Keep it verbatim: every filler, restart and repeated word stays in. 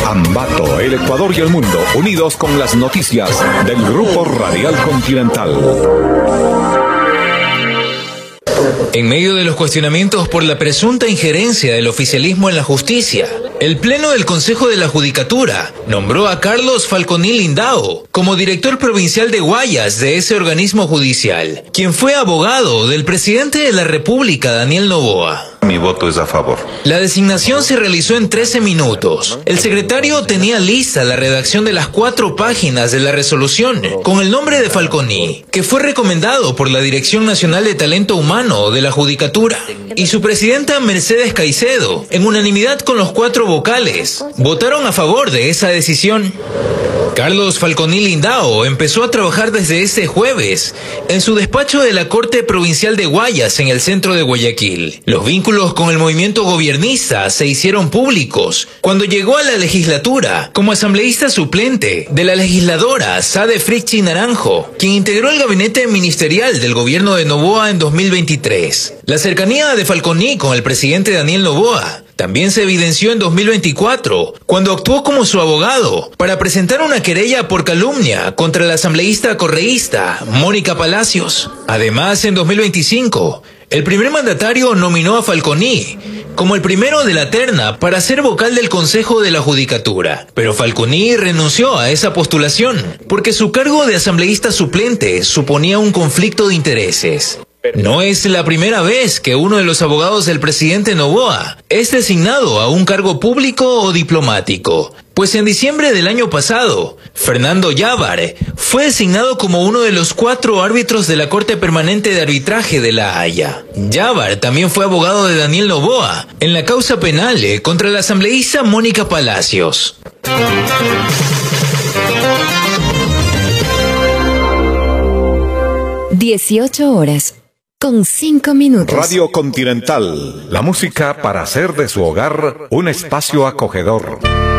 Ambato, el Ecuador y el mundo, unidos con las noticias del Grupo Radial Continental. En medio de los cuestionamientos por la presunta injerencia del oficialismo en la justicia, el Pleno del Consejo de la Judicatura nombró a Carlos Falconi Lindao como director provincial de Guayas de ese organismo judicial, quien fue abogado del presidente de la República, Daniel Noboa. Mi voto es a favor. La designación se realizó en trece minutos. El secretario tenía lista la redacción de las cuatro páginas de la resolución con el nombre de Falconi, que fue recomendado por la Dirección Nacional de Talento Humano de la Judicatura, y su presidenta Mercedes Caicedo, en unanimidad con los cuatro vocales, votaron a favor de esa decisión. Carlos Falconi Lindao empezó a trabajar desde ese jueves en su despacho de la Corte Provincial de Guayas en el centro de Guayaquil. Los vínculos con el movimiento gobiernista se hicieron públicos cuando llegó a la legislatura como asambleísta suplente de la legisladora Sade Fritzsche Naranjo, quien integró el gabinete ministerial del gobierno de Noboa en dos mil veintitrés. La cercanía de Falconi con el presidente Daniel Noboa también se evidenció en dos mil veinticuatro, cuando actuó como su abogado para presentar una querella por calumnia contra la asambleísta correísta Mónica Palacios. Además, en dos mil veinticinco, el primer mandatario nominó a Falconi como el primero de la terna para ser vocal del Consejo de la Judicatura. Pero Falconi renunció a esa postulación porque su cargo de asambleísta suplente suponía un conflicto de intereses. No es la primera vez que uno de los abogados del presidente Noboa es designado a un cargo público o diplomático, pues en diciembre del año pasado, Fernando Yávar fue designado como uno de los cuatro árbitros de la Corte Permanente de Arbitraje de La Haya. Yávar también fue abogado de Daniel Noboa en la causa penal contra la asambleísta Mónica Palacios. dieciocho horas. Con cinco minutos. Radio Continental, la música para hacer de su hogar un espacio acogedor.